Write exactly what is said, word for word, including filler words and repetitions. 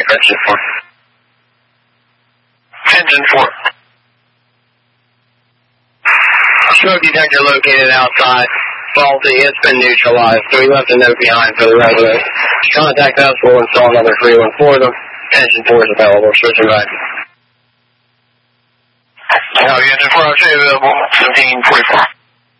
Quebec, engine four. Engine four. Smoke detector located outside. Faulty, it's been neutralized, so we left a note behind for the resident. Contact us, we'll install another three one for them. Engine four is available, switching back. No, engine four, I'll say available, seventeen forty-four.